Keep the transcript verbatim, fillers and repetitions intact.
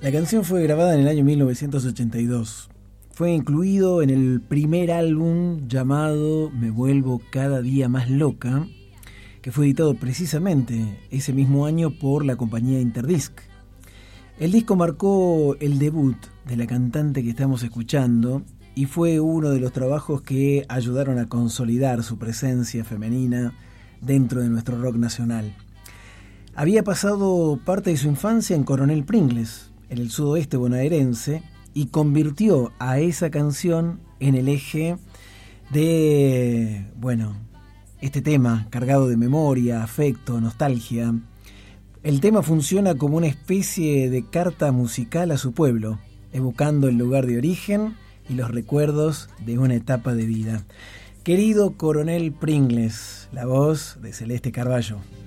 La canción fue grabada en el año mil novecientos ochenta y dos. Fue incluido en el primer álbum llamado Me Vuelvo Cada Día Más Loca, que fue editado precisamente ese mismo año por la compañía Interdisc. El disco marcó el debut de la cantante que estamos escuchando y fue uno de los trabajos que ayudaron a consolidar su presencia femenina dentro de nuestro rock nacional. Había pasado parte de su infancia en Coronel Pringles, en el sudoeste bonaerense, y convirtió a esa canción en el eje de, bueno, este tema cargado de memoria, afecto, nostalgia. El tema funciona como una especie de carta musical a su pueblo, evocando el lugar de origen y los recuerdos de una etapa de vida. Querido Coronel Pringles, la voz de Celeste Carballo.